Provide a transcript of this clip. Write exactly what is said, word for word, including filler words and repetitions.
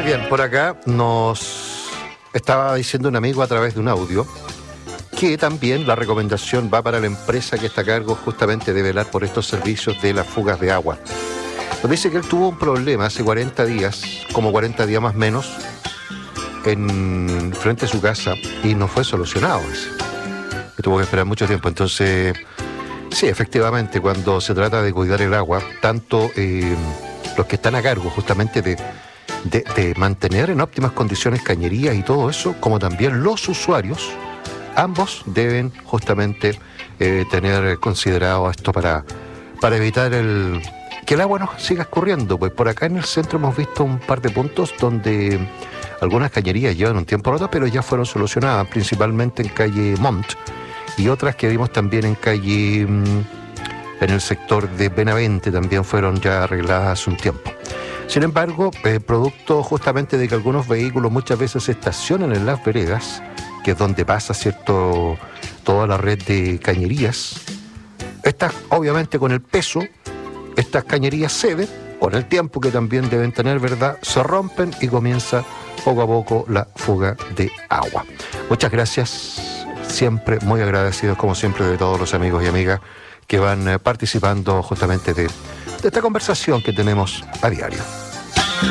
Muy bien, por acá nos estaba diciendo un amigo a través de un audio que también la recomendación va para la empresa que está a cargo justamente de velar por estos servicios de las fugas de agua. Nos dice que él tuvo un problema hace cuarenta días, como cuarenta días más o menos, en frente a su casa y no fue solucionado. Dice. Tuvo que esperar mucho tiempo. Entonces, sí, efectivamente, cuando se trata de cuidar el agua, tanto eh, los que están a cargo justamente de, de, de mantener en óptimas condiciones cañerías y todo eso, como también los usuarios, ambos deben justamente eh, tener considerado esto para, para evitar el, que el agua no siga escurriendo. Pues por acá en el centro hemos visto un par de puntos donde algunas cañerías llevan un tiempo rotas, pero ya fueron solucionadas, principalmente en calle Montt y otras que vimos también en calle, en el sector de Benavente, también fueron ya arregladas hace un tiempo. Sin embargo, eh, producto justamente de que algunos vehículos muchas veces se estacionan en las veredas, que es donde pasa, ¿cierto?, toda la red de cañerías. Estas, obviamente, con el peso, estas cañerías ceden, con el tiempo que también deben tener, ¿verdad?, se rompen y comienza poco a poco la fuga de agua. Muchas gracias, siempre muy agradecidos, como siempre, de todos los amigos y amigas que van participando justamente de, de esta conversación que tenemos a diario.